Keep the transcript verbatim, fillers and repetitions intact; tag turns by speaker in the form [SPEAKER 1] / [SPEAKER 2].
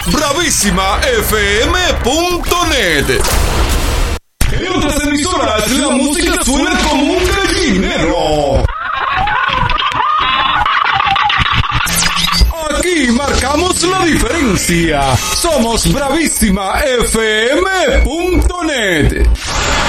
[SPEAKER 1] bravísima f m punto net. En otras emisoras la música suena como un gallinero. Aquí marcamos la diferencia. Somos bravísima f m punto net.